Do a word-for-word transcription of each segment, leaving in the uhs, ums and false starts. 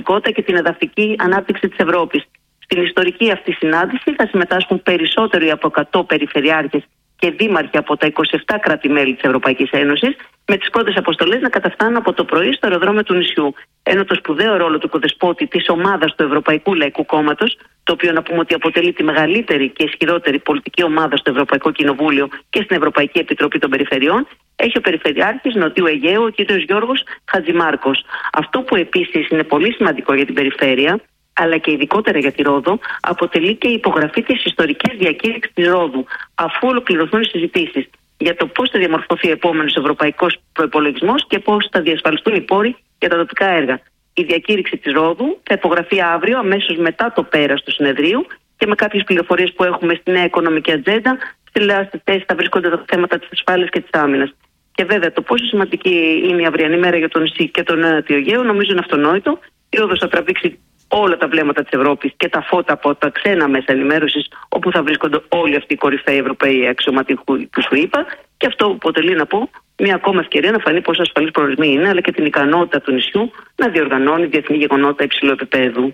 ανταγωνιστικότητα και την εδαφική ανάπτυξη της Ευρώπης. Στην ιστορική αυτή συνάντηση θα συμμετάσχουν περισσότεροι από εκατό περιφερειάρχες και δήμαρχοι από τα είκοσι επτά κράτη-μέλη της Ευρωπαϊκής Ένωσης, με τις πρώτες αποστολές να καταφτάνουν από το πρωί στο αεροδρόμιο του νησιού. Ενώ το σπουδαίο ρόλο του κοδεσπότη της ομάδας του Ευρωπαϊκού Λαϊκού Κόμματος, το οποίο να πούμε ότι αποτελεί τη μεγαλύτερη και ισχυρότερη πολιτική ομάδα στο Ευρωπαϊκό Κοινοβούλιο και στην Ευρωπαϊκή Επιτροπή των Περιφερειών, έχει ο Περιφερειάρχης Νοτιού Αιγαίου, ο κ. Γιώργος Χατζημάρκος. Αυτό που επίσης είναι πολύ σημαντικό για την περιφέρεια, αλλά και ειδικότερα για τη Ρόδο, αποτελεί και η υπογραφή της ιστορικής διακήρυξης της Ρόδου, αφού ολοκληρωθούν οι συζητήσεις για το πώς θα διαμορφωθεί ο επόμενος ευρωπαϊκός προϋπολογισμός και πώς θα διασφαλιστούν οι πόροι για τα τοπικά έργα. Η διακήρυξη της Ρόδου θα υπογραφεί αύριο, αμέσως μετά το πέρας του συνεδρίου, και με κάποιες πληροφορίες που έχουμε στη νέα οικονομική ατζέντα, στη θέση θα βρίσκονται τα θέματα της ασφάλειας και της άμυνας. Και βέβαια το πόσο σημαντική είναι η αυριανή μέρα για τον νησί και τον Νότιο Αιγαίο νομίζω είναι αυτονόητο. Η Ρόδος θα τραβήξει όλα τα βλέμματα της Ευρώπης και τα φώτα από τα ξένα μέσα ενημέρωσης, όπου θα βρίσκονται όλοι αυτοί οι κορυφαίοι Ευρωπαίοι αξιωματικοί που σου είπα, και αυτό αποτελεί, να πω, μια ακόμα ευκαιρία να φανεί πόσο ασφαλής προορισμή είναι, αλλά και την ικανότητα του νησιού να διοργανώνει διεθνή γεγονότα υψηλού επίπεδου.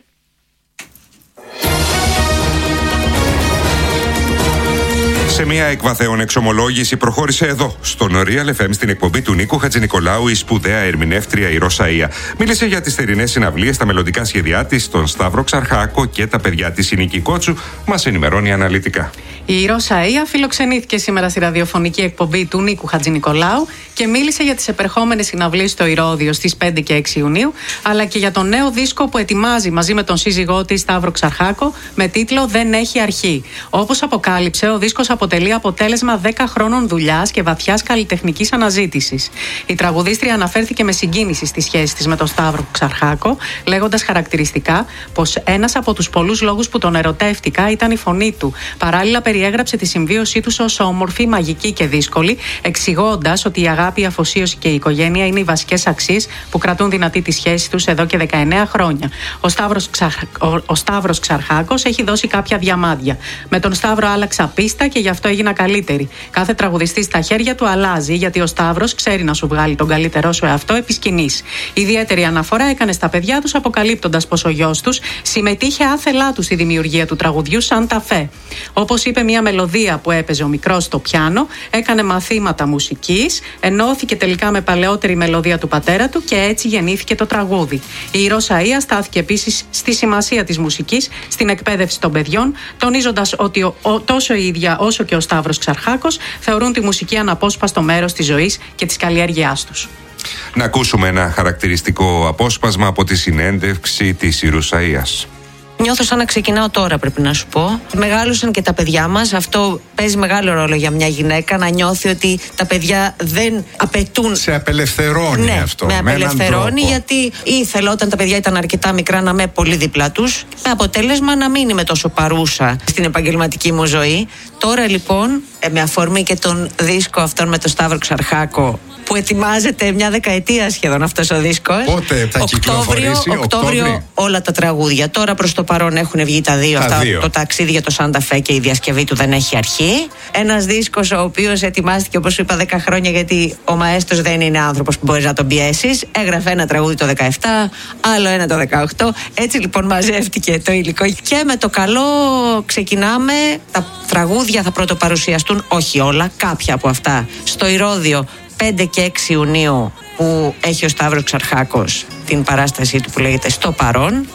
Σε μια εκβαθέων εξομολόγηση προχώρησε εδώ, στον Real εφ εμ, στην εκπομπή του Νίκου Χατζηνικολάου, η σπουδαία ερμηνεύτρια η Ρώσα Εία. Μίλησε για τις θερινές συναυλίες, τα μελλοντικά σχέδιά της, τον Σταύρο Ξαρχάκο και τα παιδιά της, η Νίκη Κότσου. Μας ενημερώνει αναλυτικά. Η Ρώσα Εία φιλοξενήθηκε σήμερα στη ραδιοφωνική εκπομπή του Νίκου Χατζηνικολάου και μίλησε για τις επερχόμενες συναυλίες στο Ηρώδειο στις πέντε και έξι Ιουνίου, αλλά και για τον νέο δίσκο που ετοιμάζει μαζί με τον σύζυγό της Σταύρο Ξαρχάκο με τίτλο «Δεν έχει αρχή». Όπως αποκάλυψε, ο δίσκος αποτελεί αποτέλεσμα δέκα χρόνων δουλειάς και βαθιάς καλλιτεχνικής αναζήτησης. Η τραγουδίστρια αναφέρθηκε με συγκίνηση στη σχέση της με τον Σταύρο Ξαρχάκο, λέγοντας χαρακτηριστικά πως ένας από τους πολλούς λόγους που τον ερωτεύτηκα ήταν η φωνή του. Παράλληλα, περιέγραψε τη συμβίωσή τους ως όμορφη, μαγική και δύσκολη, εξηγώντας ότι η αγάπη, η αφοσίωση και η οικογένεια είναι οι βασικές αξίες που κρατούν δυνατή τη σχέση τους εδώ και δεκαεννέα χρόνια. Ο Σταύρος, Ξαρ... ο... ο Σταύρος Ξαρχάκος έχει δώσει κάποια διαμάντια. Με τον Σταύρο άλλαξα πίστα και γι' αυτό έγινα καλύτερη. Κάθε τραγουδιστής στα χέρια του αλλάζει, γιατί ο Σταύρος ξέρει να σου βγάλει τον καλύτερό σου εαυτό επί σκηνής. Ιδιαίτερη αναφορά έκανε στα παιδιά τους, αποκαλύπτοντας πως ο γιος τους συμμετείχε άθελά του στη δημιουργία του τραγουδιού Σάντα Φε. Όπως είπε, μια μελωδία που έπαιζε ο μικρός στο πιάνο, έκανε μαθήματα μουσικής, ενώθηκε τελικά με παλαιότερη μελωδία του πατέρα του και έτσι γεννήθηκε το τραγούδι. Η Ρώσα Εία στάθηκε επίσης στη σημασία της μουσικής στην εκπαίδευση των παιδιών, τονίζοντας ότι ο, ο, τόσο η ίδια όσο και ο Σταύρος Ξαρχάκος θεωρούν τη μουσική αναπόσπαστο μέρος της ζωής και της καλλιέργειάς τους. Να ακούσουμε ένα χαρακτηριστικό απόσπασμα από τη συνέντευξη της Ρώσα Είας. Νιώθω σαν να ξεκινάω τώρα, πρέπει να σου πω. Μεγάλωσαν και τα παιδιά μας. Αυτό παίζει μεγάλο ρόλο για μια γυναίκα, να νιώθει ότι τα παιδιά δεν απαιτούν. Σε απελευθερώνει, ναι, αυτό. Με απελευθερώνει, γιατί ήθελα όταν τα παιδιά ήταν αρκετά μικρά να είμαι πολύ δίπλα τους. Με αποτέλεσμα να μην είμαι τόσο παρούσα στην επαγγελματική μου ζωή. Τώρα λοιπόν, με αφορμή και τον δίσκο αυτόν με τον Σταύρο Ξαρχάκο, που ετοιμάζεται μια δεκαετία σχεδόν αυτός ο δίσκος. Πότε θα κυκλοφορήσει? Οκτώβριο, Οκτώβριο όλα τα τραγούδια. Τώρα προς το παρόν έχουν βγει τα δύο. Τα αυτά, δύο. Το ταξίδι για το Σάντα Φε και η διασκευή του Δεν έχει αρχή. Ένας δίσκος ο οποίος ετοιμάστηκε, όπως σου είπα, δέκα χρόνια, γιατί ο μαέστρος δεν είναι άνθρωπος που μπορείς να τον πιέσεις. Έγραφε ένα τραγούδι το δεκαεπτά, άλλο ένα το δεκαοκτώ. Έτσι λοιπόν μαζεύτηκε το υλικό. Και με το καλό ξεκινάμε. Τα τραγούδια θα πρωτοπαρουσιαστούν, όχι όλα, κάποια από αυτά, στο Ηρώδειο πέντε και έξι Ιουνίου, που έχει ο Σταύρος Ξαρχάκος την παράστασή του που λέγεται Στο Παρόν.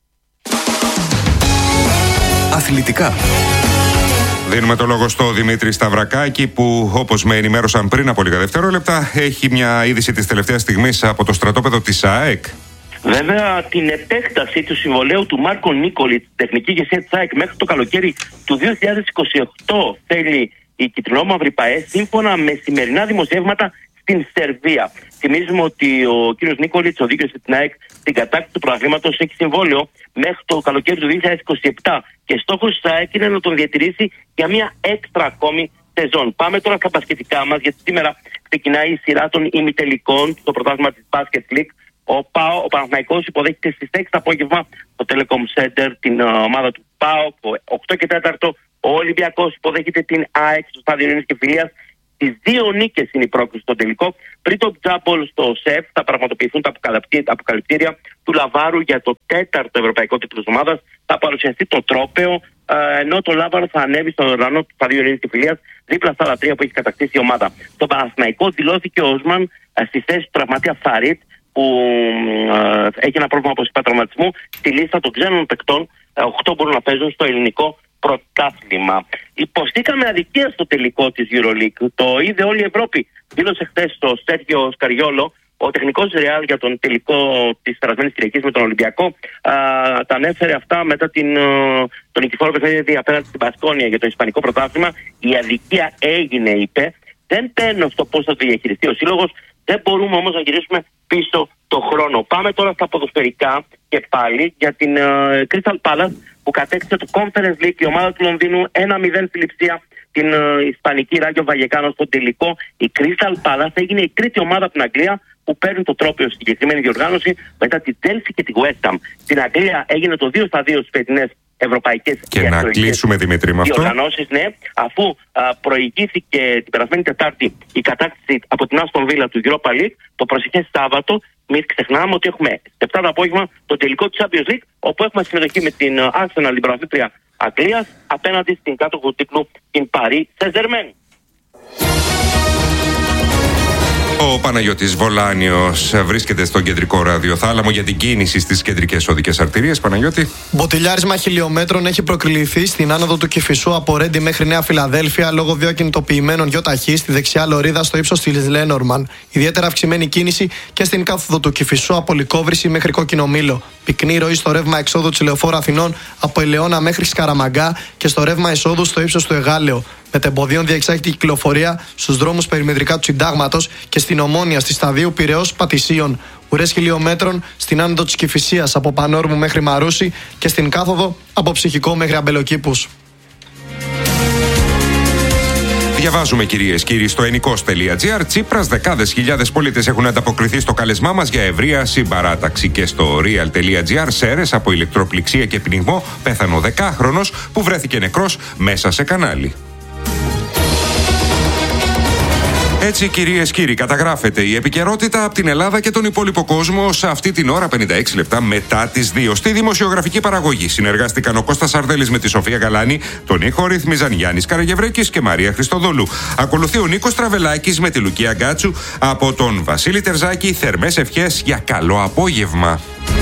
Αθλητικά. Δίνουμε το λόγο στο Δημήτρη Σταυρακάκη, που, όπως με ενημέρωσαν πριν από λίγα δευτερόλεπτα, έχει μια είδηση της τελευταίας στιγμής από το στρατόπεδο της ΑΕΚ. Βέβαια, την επέκταση του συμβολαίου του Μάρκο Νίκολιτ, τεχνική ηγεσία της ΑΕΚ, μέχρι το καλοκαίρι του δύο χιλιάδες είκοσι οκτώ θέλει η κυτρινόμαυρη ΠΑΕ, σύμφωνα με σημερινά δημοσιεύματα στην Σερβία. Θυμίζουμε ότι ο κ. Νίκολιτς οδήγησε την ΑΕΚ στην κατάκτηση του πρωταθλήματος, έχει συμβόλαιο μέχρι το καλοκαίρι του δύο χιλιάδες είκοσι επτά και στόχος της ΑΕΚ είναι να τον διατηρήσει για μια έξτρα ακόμη σεζόν. Πάμε τώρα στα μπασκετικά μας, γιατί σήμερα ξεκινάει η σειρά των ημιτελικών στο πρωτάθλημα της Basket League. Ο, ΠΑΟ, ο Παναθηναϊκός υποδέχεται στις έξι το απόγευμα το Telecom Center την uh, ομάδα του ΠΑΟ. Το οκτώ και τέσσερα ο Ολυμπιακός υποδέχεται την ΑΕΚ στο στάδιο Ειρήνης και Φιλίας. Τις δύο νίκες είναι η πρόκληση στο τελικό. Πριν το τζάμπολ στο ΣΕΦ θα πραγματοποιηθούν τα αποκαλυπτήρια του Λαβάρου για το τέταρτο ευρωπαϊκό τίτλο της ομάδας. Θα παρουσιαστεί το τρόπαιο, ενώ το Λάβαρο θα ανέβει στον ουρανό του Σταδίου Ειρήνης και Φιλίας, δίπλα στα άλλα τρία που έχει κατακτήσει η ομάδα. Στο Παναθηναϊκό δηλώθηκε ο Όσμαν στη θέση του τραυματία Φαρίτ, που ε, έχει ένα πρόβλημα, όπως είπα, τραυματισμού. Στη λίστα των ξένων παικτών, οκτώ μπορούν να παίζουν στο ελληνικό πρωτάθλημα. Υποστήκαμε αδικία στο τελικό της EuroLeague. Το είδε όλη η Ευρώπη. Δήλωσε χθες στο Σέργιο Σκαριόλο, ο τεχνικός Ρεάλ, για τον τελικό της περασμένης Κυριακής με τον Ολυμπιακό. Α, τα ανέφερε αυτά μετά την, τον νικηφόρο παιχνίδι απέναντι στην Μπασκόνια για το Ισπανικό πρωτάθλημα. Η αδικία έγινε, είπε. Δεν παίρνω στο πώς θα το διαχειριστεί ο σύλλογος. Δεν μπορούμε όμως να γυρίσουμε πίσω το χρόνο. Πάμε τώρα στα ποδοσφαιρικά και πάλι για την uh, Crystal Palace, που κατέκτησε το Conference League, η ομάδα του Λονδίνου ένα μηδέν στη λειψία την uh, Ισπανική Ράγιο Βαγεκάνο στο τελικό. Η Crystal Palace έγινε η τρίτη ομάδα από την Αγγλία που παίρνει το τρόπαιο στη συγκεκριμένη διοργάνωση μετά τη Chelsea και τη West Ham. Στην Αγγλία έγινε το δύο στα δύο στις φετινές ευρωπαϊκές και να κλείσουμε, Δημήτρη, με αυτό. Διοργανώσεις, ναι, αφού α, προηγήθηκε την περασμένη Τετάρτη η κατάκτηση από την Άστον Βίλα του Europa League, το προσεχές Σάββατο, μην ξεχνάμε ότι έχουμε στις επτά το απόγευμα το τελικό του Champions League, όπου έχουμε συμμετοχή με την Arsenal, την πρωταθλήτρια Αγγλίας, απέναντι στην κάτοχο του τίτλου, την Paris Saint-Germain. Ο Παναγιώτης Βολάνιος βρίσκεται στον κεντρικό ραδιοθάλαμο για την κίνηση στις κεντρικές οδικές αρτηρίες. Παναγιώτη. Μποτιλιάρισμα χιλιόμετρων έχει προκληθεί στην άνοδο του Κηφισού από Ρέντι μέχρι Νέα Φιλαδέλφια λόγω δύο ακινητοποιημένων γιοταχή στη δεξιά λωρίδα στο ύψος της Λένορμαν. Ιδιαίτερα αυξημένη κίνηση και στην κάθοδο του Κηφισού από Λυκόβρηση μέχρι Κόκκινο Μήλο. Πυκνή ροή στο ρεύμα εξόδου της Λεωφόρου Αθηνών από Ελαιώνα μέχρι Σκαραμαγκά και στο ρεύμα εισόδου στο ύψος του Εγάλεο. Μετεμποδίων διεξάγεται η κυκλοφορία στους δρόμους περιμετρικά του Συντάγματος και στην Ομόνια στη Σταδίου Πειραιώς Πατησίων. Ουρές χιλιόμετρων στην άνοδο της Κηφισίας από Πανόρμου μέχρι Μαρούση και στην κάθοδο από Ψυχικό μέχρι Αμπελοκήπους. Διαβάζουμε, κυρίες και κύριοι, στο ενικός τελεία τζι άρ. Τσίπρας, δεκάδες χιλιάδες πολίτες έχουν ανταποκριθεί στο κάλεσμά μας για ευρεία συμπαράταξη. Και στο real τελεία τζι άρ, Σέρες από ηλεκτροπληξία και πνιγμό, πέθανε ο δεκάχρονος που βρέθηκε νεκρός μέσα σε κανάλι. Έτσι, κυρίες και κύριοι, καταγράφεται η επικαιρότητα από την Ελλάδα και τον υπόλοιπο κόσμο σε αυτή την ώρα, πενήντα έξι λεπτά μετά τις δύο. Στη δημοσιογραφική παραγωγή συνεργάστηκαν ο Κώστας Αρδέλης με τη Σοφία Γαλάνη, τον ήχο ρυθμίζαν Γιάννης Καραγευρέκης και Μαρία Χριστοδόλου. Ακολουθεί ο Νίκος Τραβελάκης με τη Λουκία Γκάτσου. Από τον Βασίλη Τερζάκη, θερμές ευχές για καλό απόγευμα.